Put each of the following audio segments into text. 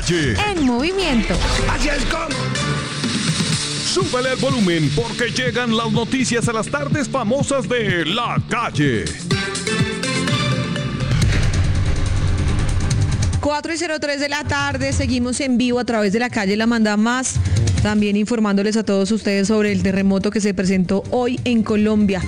Calle. En movimiento. Hacia el con. Súbele el volumen porque llegan las noticias a las tardes famosas de La Calle. 4:03 de la tarde, seguimos en vivo a través de La Calle La Manda Más, también informándoles a todos ustedes sobre el terremoto que se presentó hoy en Colombia.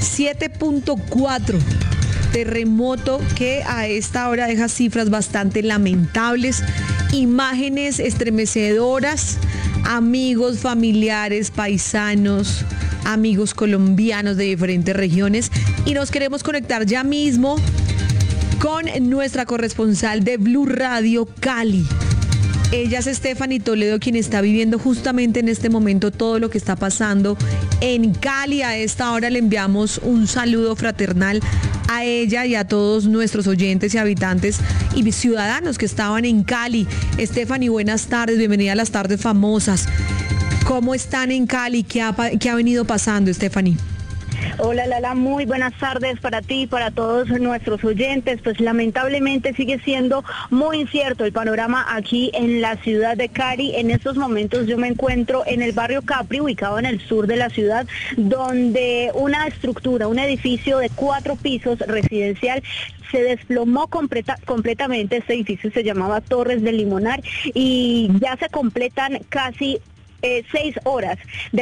7.4, terremoto que a esta hora deja cifras bastante lamentables, imágenes estremecedoras, amigos, familiares, paisanos, amigos colombianos de diferentes regiones, y nos queremos conectar ya mismo con nuestra corresponsal de Blue Radio Cali. Ella es Stephanie Toledo, quien está viviendo justamente en este momento todo lo que está pasando en Cali. A esta hora le enviamos un saludo fraternal a ella y a todos nuestros oyentes y habitantes y ciudadanos que estaban en Cali. Stephanie, buenas tardes, bienvenida a las tardes famosas. ¿Cómo están en Cali? ¿Qué ha venido pasando, Stephanie? Hola Lala, muy buenas tardes para ti y para todos nuestros oyentes. Pues lamentablemente sigue siendo muy incierto el panorama aquí en la ciudad de Cali. En estos momentos yo me encuentro en el barrio Capri, ubicado en el sur de la ciudad, donde una estructura, un edificio de 4 pisos residencial se desplomó completamente. Este edificio se llamaba Torres del Limonar y ya se completan casi 6 horas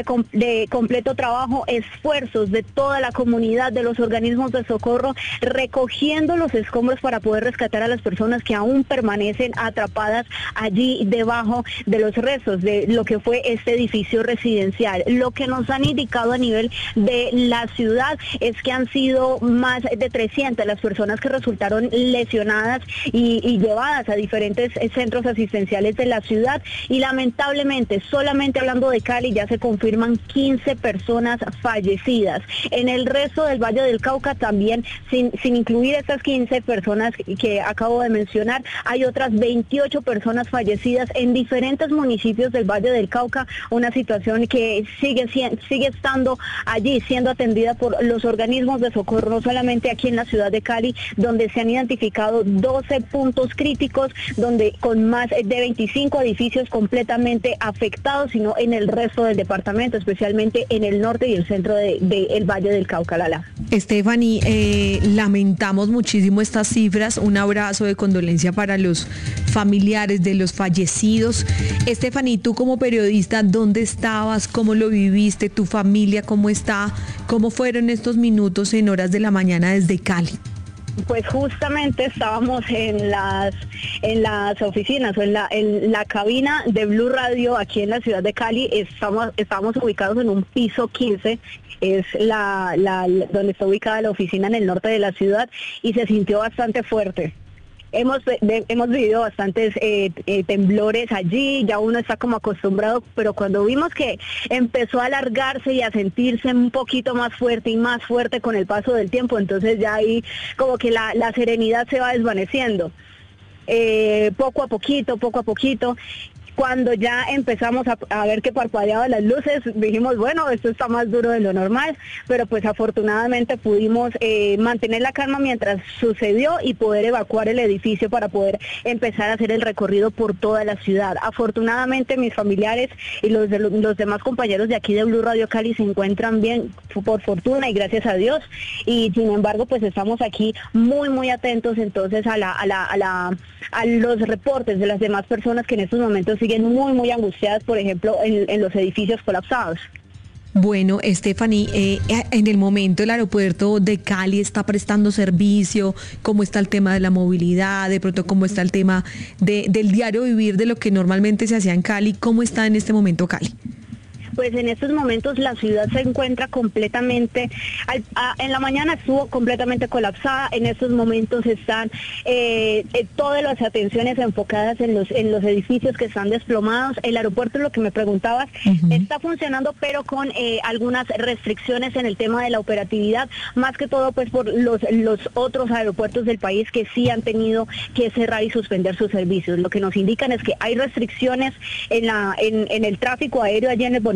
de completo trabajo, esfuerzos de toda la comunidad, de los organismos de socorro, recogiendo los escombros para poder rescatar a las personas que aún permanecen atrapadas allí debajo de los restos de lo que fue este edificio residencial. Lo que nos han indicado a nivel de la ciudad es que han sido más de 300 las personas que resultaron lesionadas y llevadas a diferentes centros asistenciales de la ciudad, y lamentablemente solamente hablando de Cali ya se confirman 15 personas fallecidas. En el resto del Valle del Cauca también, sin incluir estas 15 personas que acabo de mencionar, hay otras 28 personas fallecidas en diferentes municipios del Valle del Cauca, una situación que sigue estando allí, siendo atendida por los organismos de socorro, no solamente aquí en la ciudad de Cali, donde se han identificado 12 puntos críticos, donde con más de 25 edificios completamente afectados, sino en el resto del departamento, especialmente en el norte y el centro del Valle del Cauca. Lala. Stephanie, lamentamos muchísimo estas cifras, un abrazo de condolencia para los familiares de los fallecidos. Stephanie, tú como periodista, ¿dónde estabas? ¿Cómo lo viviste? ¿Tu familia cómo está? ¿Cómo fueron estos minutos en horas de la mañana desde Cali? Pues justamente estábamos en las oficinas o en la cabina de Blue Radio aquí en la ciudad de Cali. Estamos ubicados en un piso 15, es donde está ubicada la oficina en el norte de la ciudad, y se sintió bastante fuerte. Hemos vivido bastantes temblores allí, ya uno está como acostumbrado, pero cuando vimos que empezó a alargarse y a sentirse un poquito más fuerte y más fuerte con el paso del tiempo, entonces ya ahí como que la serenidad se va desvaneciendo. Poco a poquito. Cuando ya empezamos a ver que parpadeaban las luces, dijimos, bueno, esto está más duro de lo normal, pero pues afortunadamente pudimos mantener la calma mientras sucedió y poder evacuar el edificio para poder empezar a hacer el recorrido por toda la ciudad. Afortunadamente mis familiares y los demás compañeros de aquí de Blue Radio Cali se encuentran bien, por fortuna y gracias a Dios, y sin embargo pues estamos aquí muy atentos entonces a los reportes de las demás personas que en estos momentos siguen muy angustiadas, por ejemplo, en los edificios colapsados. Bueno, Stephanie, en el momento el aeropuerto de Cali está prestando servicio, ¿cómo está el tema de la movilidad? De pronto, ¿cómo está el tema del diario vivir de lo que normalmente se hacía en Cali? ¿Cómo está en este momento Cali? Pues en estos momentos la ciudad se encuentra completamente, en la mañana estuvo completamente colapsada, en estos momentos están todas las atenciones enfocadas en los edificios que están desplomados. El aeropuerto, lo que me preguntabas, está funcionando, pero con algunas restricciones en el tema de la operatividad, más que todo pues por los otros aeropuertos del país que sí han tenido que cerrar y suspender sus servicios. Lo que nos indican es que hay restricciones en el tráfico aéreo allá en el Bonito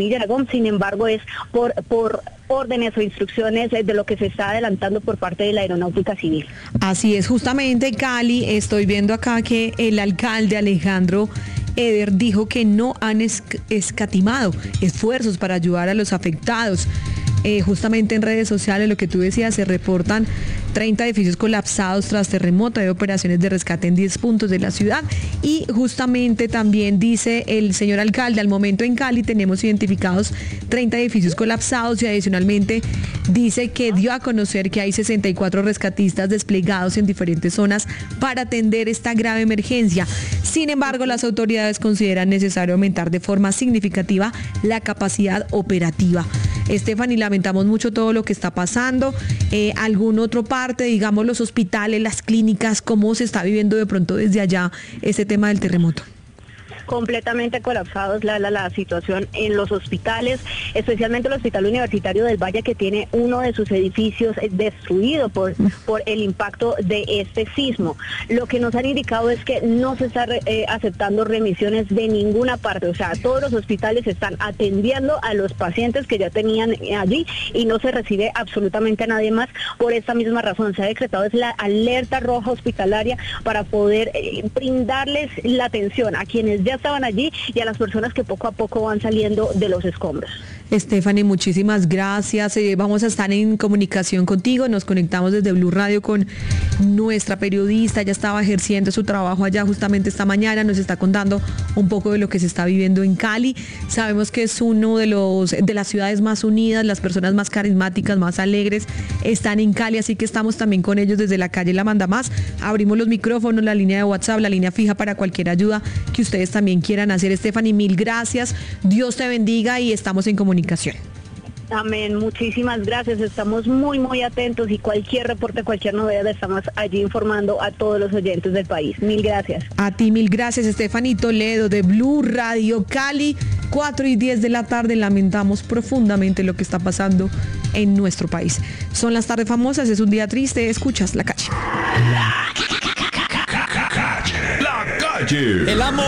Villa Aragón, sin embargo es por órdenes o instrucciones de lo que se está adelantando por parte de la Aeronáutica Civil. Así es, justamente Cali, estoy viendo acá que el alcalde Alejandro Eder dijo que no han escatimado esfuerzos para ayudar a los afectados. Justamente en redes sociales, lo que tú decías, se reportan 30 edificios colapsados tras terremoto. Hay operaciones de rescate en 10 puntos de la ciudad. Y justamente también dice el señor alcalde, al momento en Cali tenemos identificados 30 edificios colapsados y adicionalmente dice que dio a conocer que hay 64 rescatistas desplegados en diferentes zonas para atender esta grave emergencia. Sin embargo, las autoridades consideran necesario aumentar de forma significativa la capacidad operativa. Stephanie, lamentamos mucho todo lo que está pasando. ¿Algún otro parte, digamos, los hospitales, las clínicas, cómo se está viviendo de pronto desde allá este tema del terremoto? Completamente colapsados la situación en los hospitales, especialmente el Hospital Universitario del Valle, que tiene uno de sus edificios destruido por el impacto de este sismo. Lo que nos han indicado es que no se está aceptando remisiones de ninguna parte, o sea, todos los hospitales están atendiendo a los pacientes que ya tenían allí y no se recibe absolutamente a nadie más. Por esta misma razón se ha decretado es la alerta roja hospitalaria para poder brindarles la atención a quienes ya estaban allí y a las personas que poco a poco van saliendo de los escombros. Stephanie, muchísimas gracias. Vamos a estar en comunicación contigo. Nos conectamos desde Blue Radio con nuestra periodista. Ella estaba ejerciendo su trabajo allá justamente esta mañana. Nos está contando un poco de lo que se está viviendo en Cali. Sabemos que es uno de las ciudades más unidas, las personas más carismáticas, más alegres están en Cali, así que estamos también con ellos desde la calle La Manda Más. Abrimos los micrófonos, la línea de WhatsApp, la línea fija para cualquier ayuda que ustedes también quieran hacer. Stephanie, mil gracias. Dios te bendiga y estamos en comunicación. Amén, muchísimas gracias, estamos muy atentos y cualquier reporte, cualquier novedad, estamos allí informando a todos los oyentes del país. Mil gracias. A ti mil gracias, Stephanie Toledo de Blue Radio Cali, 4:10 de la tarde. Lamentamos profundamente lo que está pasando en nuestro país. Son las tardes famosas, es un día triste, escuchas La Calle. La Calle. El amor